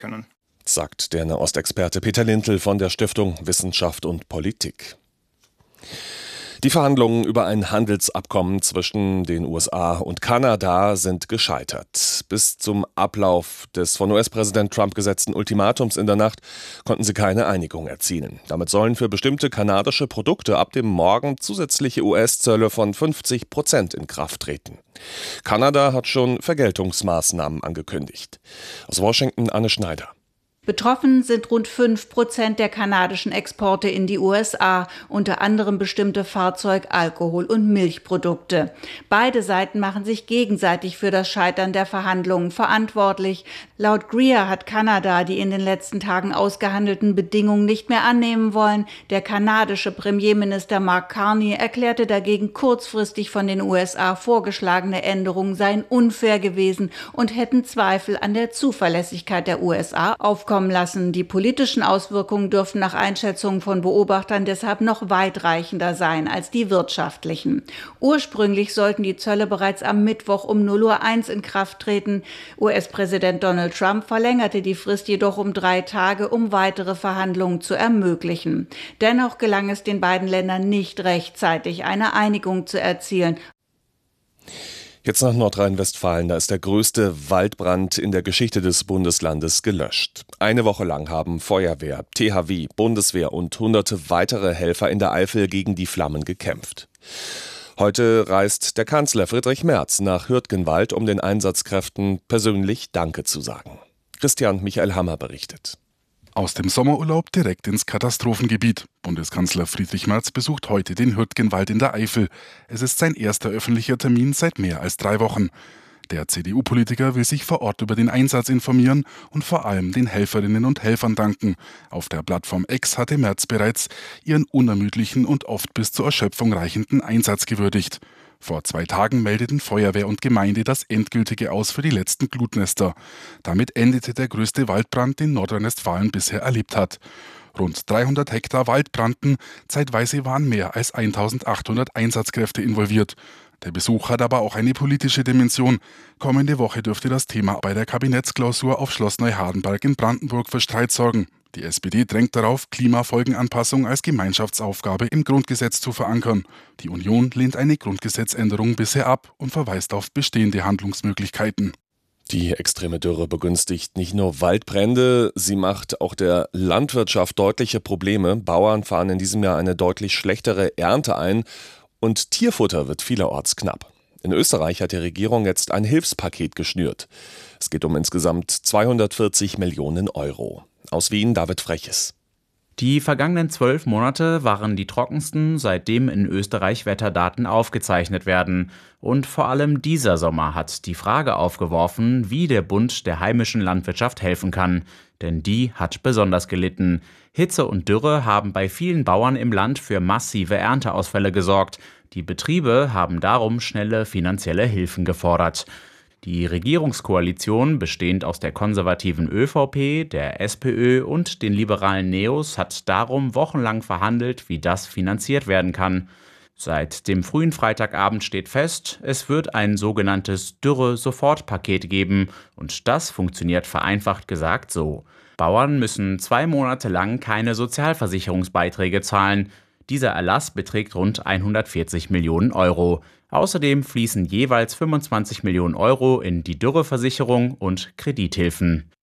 können, sagt der Nahostexperte Peter Lintl von der Stiftung Wissenschaft und Politik. Die Verhandlungen über ein Handelsabkommen zwischen den USA und Kanada sind gescheitert. Bis zum Ablauf des von US-Präsident Trump gesetzten Ultimatums in der Nacht konnten sie keine Einigung erzielen. Damit sollen für bestimmte kanadische Produkte ab dem Morgen zusätzliche US-Zölle von 50% in Kraft treten. Kanada hat schon Vergeltungsmaßnahmen angekündigt. Aus Washington Anne Schneider. Betroffen sind rund 5% der kanadischen Exporte in die USA, unter anderem bestimmte Fahrzeug-, Alkohol- und Milchprodukte. Beide Seiten machen sich gegenseitig für das Scheitern der Verhandlungen verantwortlich. Laut Greer hat Kanada die in den letzten Tagen ausgehandelten Bedingungen nicht mehr annehmen wollen. Der kanadische Premierminister Mark Carney erklärte dagegen, kurzfristig von den USA vorgeschlagene Änderungen seien unfair gewesen und hätten Zweifel an der Zuverlässigkeit der USA aufkommen lassen. Die politischen Auswirkungen dürften nach Einschätzungen von Beobachtern deshalb noch weitreichender sein als die wirtschaftlichen. Ursprünglich sollten die Zölle bereits am Mittwoch um 0:01 Uhr in Kraft treten. US-Präsident Donald Trump verlängerte die Frist jedoch um 3 Tage, um weitere Verhandlungen zu ermöglichen. Dennoch gelang es den beiden Ländern nicht rechtzeitig, eine Einigung zu erzielen. Jetzt nach Nordrhein-Westfalen, da ist der größte Waldbrand in der Geschichte des Bundeslandes gelöscht. Eine Woche lang haben Feuerwehr, THW, Bundeswehr und hunderte weitere Helfer in der Eifel gegen die Flammen gekämpft. Heute reist der Kanzler Friedrich Merz nach Hürtgenwald, um den Einsatzkräften persönlich Danke zu sagen. Christian Michael Hammer berichtet. Aus dem Sommerurlaub direkt ins Katastrophengebiet. Bundeskanzler Friedrich Merz besucht heute den Hürtgenwald in der Eifel. Es ist sein erster öffentlicher Termin seit mehr als 3 Wochen. Der CDU-Politiker will sich vor Ort über den Einsatz informieren und vor allem den Helferinnen und Helfern danken. Auf der Plattform X hatte Merz bereits ihren unermüdlichen und oft bis zur Erschöpfung reichenden Einsatz gewürdigt. Vor 2 Tagen meldeten Feuerwehr und Gemeinde das endgültige Aus für die letzten Glutnester. Damit endete der größte Waldbrand, den Nordrhein-Westfalen bisher erlebt hat. Rund 300 Hektar Wald brannten, zeitweise waren mehr als 1800 Einsatzkräfte involviert. Der Besuch hat aber auch eine politische Dimension. Kommende Woche dürfte das Thema bei der Kabinettsklausur auf Schloss Neuhardenberg in Brandenburg für Streit sorgen. Die SPD drängt darauf, Klimafolgenanpassung als Gemeinschaftsaufgabe im Grundgesetz zu verankern. Die Union lehnt eine Grundgesetzänderung bisher ab und verweist auf bestehende Handlungsmöglichkeiten. Die extreme Dürre begünstigt nicht nur Waldbrände, sie macht auch der Landwirtschaft deutliche Probleme. Bauern fahren in diesem Jahr eine deutlich schlechtere Ernte ein und Tierfutter wird vielerorts knapp. In Österreich hat die Regierung jetzt ein Hilfspaket geschnürt. Es geht um insgesamt 240 Millionen Euro. Aus Wien David Freches. Die vergangenen 12 Monate waren die trockensten, seitdem in Österreich Wetterdaten aufgezeichnet werden. Und vor allem dieser Sommer hat die Frage aufgeworfen, wie der Bund der heimischen Landwirtschaft helfen kann. Denn die hat besonders gelitten. Hitze und Dürre haben bei vielen Bauern im Land für massive Ernteausfälle gesorgt. Die Betriebe haben darum schnelle finanzielle Hilfen gefordert. Die Regierungskoalition, bestehend aus der konservativen ÖVP, der SPÖ und den liberalen Neos, hat darum wochenlang verhandelt, wie das finanziert werden kann. Seit dem frühen Freitagabend steht fest, es wird ein sogenanntes Dürre-Sofortpaket geben. Und das funktioniert vereinfacht gesagt so. Bauern müssen 2 Monate lang keine Sozialversicherungsbeiträge zahlen. Dieser Erlass beträgt rund 140 Millionen Euro. Außerdem fließen jeweils 25 Millionen Euro in die Dürreversicherung und Kredithilfen.